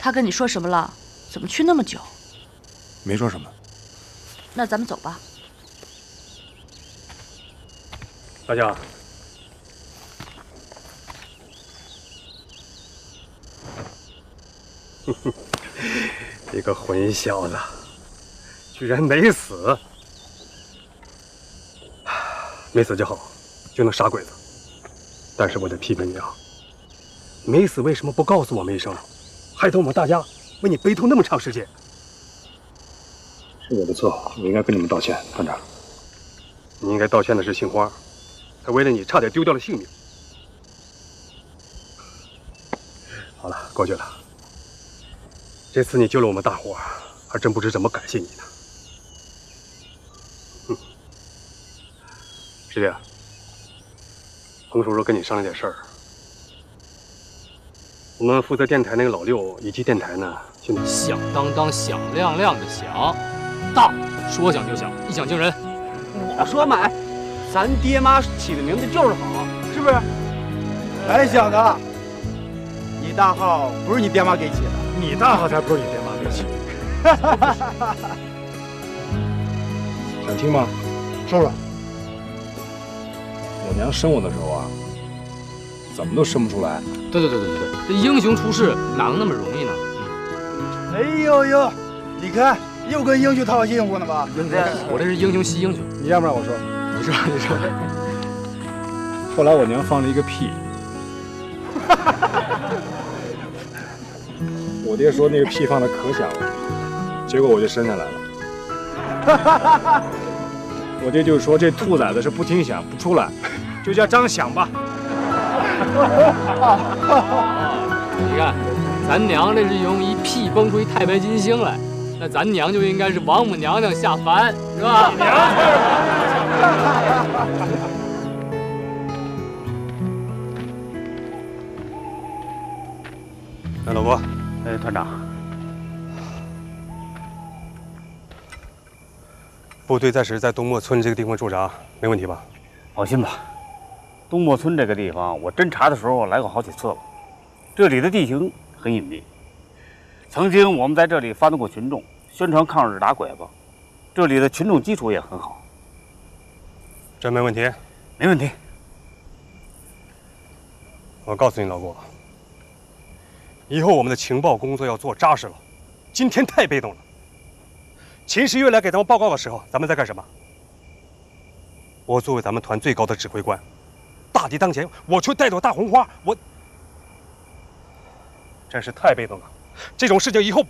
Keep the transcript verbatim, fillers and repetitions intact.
他跟你说什么了？怎么去那么久？ 没说什么。 那咱们走吧。 大家，哼哼，一个混小子，居然没死！没死就好，就能杀鬼子。但是我得批评你啊，没死为什么不告诉我们一声，害得我们大家为你悲痛那么长时间？是我的错，我应该跟你们道歉，团长。你应该道歉的是杏花。他为了你差点丢掉了性命。好了，过去了。这次你救了我们大伙，还真不知怎么感谢你呢。哼，师弟，洪叔叔跟你商量点事儿。我们负责电台那个老六以及电台呢，现在响当当、响亮亮的响，大，说响就响，一响惊人。 我说买。咱爹妈起的名字就是好，是不是？ 哎，小子，你大号不是你爹妈给起的， 你大号才不是你爹妈给起的。 想听吗？ 说说。 我娘生我的时候啊，怎么都生不出来。 对对对对对对，这英雄出世哪能那么容易呢？ 嗯、哎呦呦，你看又跟英雄套近乎呢吧？ 我这是英雄惜英雄。 你要不然我说。 你说，你说。 后来我娘放了一个屁，我爹说那个屁放的可响了，结果我就生下来了。我爹就说这兔崽子是不听响不出来，就叫张响吧。 你看，咱娘这是用一屁崩出一太白金星来，那咱娘就应该是王母娘娘下凡，是吧？ 哎，老郭， 哎，团长， 部队暂时在东莫村这个地方驻扎，没问题吧？ 放心吧，东莫村这个地方，我侦查的时候来过好几次了。这里的地形很隐秘，曾经我们在这里发动过群众，宣传抗日打鬼子，这里的群众基础也很好。 这没问题， 没问题。 我告诉你，老郭，以后我们的情报工作要做扎实了。今天太被动了。秦时月来给咱们报告的时候，咱们在干什么？我作为咱们团最高的指挥官，大敌当前，我却带朵大红花，我真是太被动了。这种事情以后